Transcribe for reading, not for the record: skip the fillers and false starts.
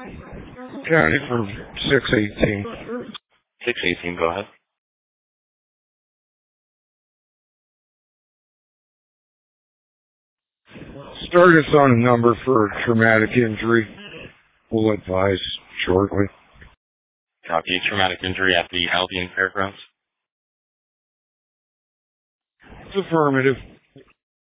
County for 618. 618, go ahead. Start us on a number for a traumatic injury. We'll advise shortly. Copy. Traumatic injury at the Albion Fairgrounds. It's affirmative.